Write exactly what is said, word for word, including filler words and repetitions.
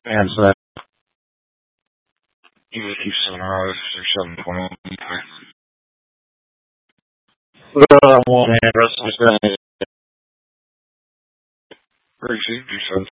And so that you would keep sunrise or seven point one. Well, on one hand, wrestling's been pretty cheap, so